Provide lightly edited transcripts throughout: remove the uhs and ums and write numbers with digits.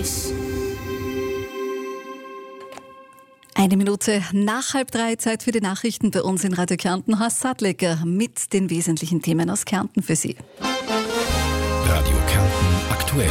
News. Eine Minute nach 2:30, Zeit für die Nachrichten bei uns in Radio Kärnten. Horst Sattlecker mit den wesentlichen Themen aus Kärnten für Sie. Radio Kärnten aktuell.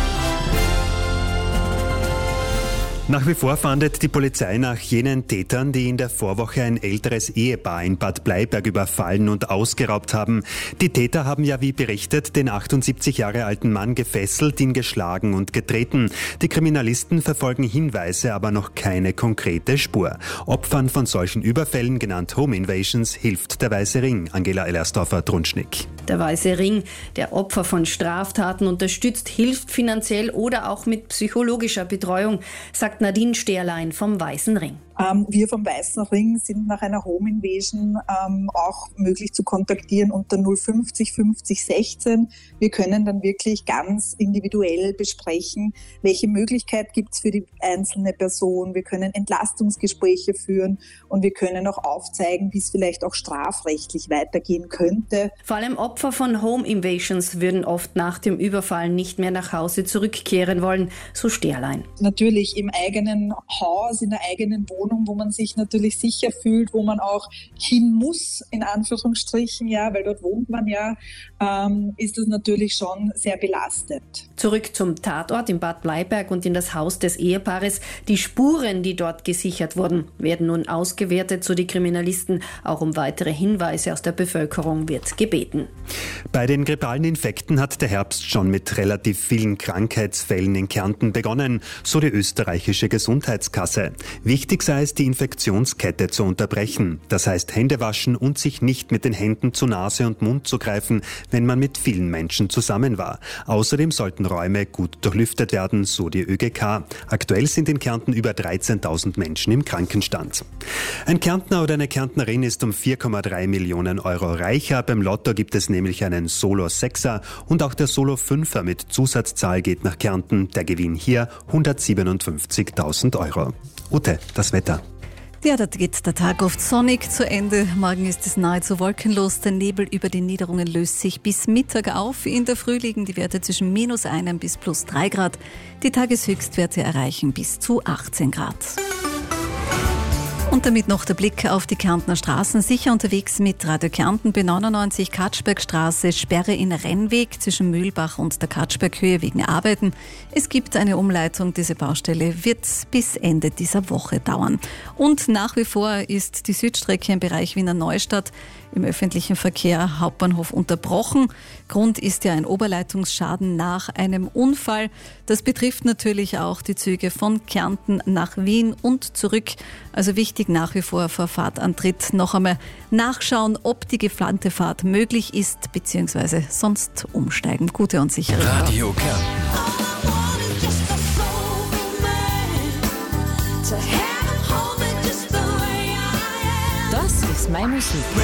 Nach wie vor fahndet die Polizei nach jenen Tätern, die in der Vorwoche ein älteres Ehepaar in Bad Bleiberg überfallen und ausgeraubt haben. Die Täter haben ja, wie berichtet, den 78 Jahre alten Mann gefesselt, ihn geschlagen und getreten. Die Kriminalisten verfolgen Hinweise, aber noch keine konkrete Spur. Opfern von solchen Überfällen, genannt Home Invasions, hilft der Weiße Ring. Angela Ellersdorfer-Drunschnick. Der Weiße Ring, der Opfer von Straftaten unterstützt, hilft finanziell oder auch mit psychologischer Betreuung, sagt Nadine Sterlein vom Weißen Ring. Wir vom Weißen Ring sind nach einer Home Invasion auch möglich zu kontaktieren unter 050 50 16. Wir können dann wirklich ganz individuell besprechen, welche Möglichkeit gibt es für die einzelne Person. Wir können Entlastungsgespräche führen und wir können auch aufzeigen, wie es vielleicht auch strafrechtlich weitergehen könnte. Vor allem Opfer von Home Invasions würden oft nach dem Überfall nicht mehr nach Hause zurückkehren wollen, so Sterlein. Natürlich im eigenen Haus, in der eigenen Wohnung, wo man sich natürlich sicher fühlt, wo man auch hin muss, in Anführungsstrichen, ja, weil dort wohnt man ja, ist das natürlich schon sehr belastet. Zurück zum Tatort in Bad Bleiberg und in das Haus des Ehepaares. Die Spuren, die dort gesichert wurden, werden nun ausgewertet, so die Kriminalisten. Auch um weitere Hinweise aus der Bevölkerung wird gebeten. Bei den grippalen Infekten hat der Herbst schon mit relativ vielen Krankheitsfällen in Kärnten begonnen, so die österreichische Gesundheitskasse. Wichtig sei es, die Infektionskette zu unterbrechen. Das heißt, Hände waschen und sich nicht mit den Händen zu Nase und Mund zu greifen, wenn man mit vielen Menschen zusammen war. Außerdem sollten Räume gut durchlüftet werden, so die ÖGK. Aktuell sind in Kärnten über 13.000 Menschen im Krankenstand. Ein Kärntner oder eine Kärntnerin ist um 4,3 Millionen Euro reicher. Beim Lotto gibt es nämlich einen Solo-Sechser und auch der Solo-Fünfer mit Zusatzzahl geht nach Kärnten. Der Gewinn hier 157.000 Euro. Ute, das Wetter. Ja, da geht der Tag oft sonnig zu Ende. Morgen ist es nahezu wolkenlos. Der Nebel über den Niederungen löst sich bis Mittag auf. In der Früh liegen die Werte zwischen -1 bis +3 Grad. Die Tageshöchstwerte erreichen bis zu 18 Grad. Und damit noch der Blick auf die Kärntner Straßen. Sicher unterwegs mit Radio Kärnten, B99 Katschbergstraße, Sperre in Rennweg zwischen Mühlbach und der Katschberghöhe wegen Arbeiten. Es gibt eine Umleitung. Diese Baustelle wird bis Ende dieser Woche dauern. Und nach wie vor ist die Südstrecke im Bereich Wiener Neustadt im öffentlichen Verkehr Hauptbahnhof unterbrochen. Grund ist ja ein Oberleitungsschaden nach einem Unfall. Das betrifft natürlich auch die Züge von Kärnten nach Wien und zurück. Also wichtig nach wie vor vor Fahrtantritt noch einmal nachschauen, ob die geplante Fahrt möglich ist, beziehungsweise sonst umsteigen. Gute und sichere Fahrt. Radio Kärnten. Das ist meine Musik.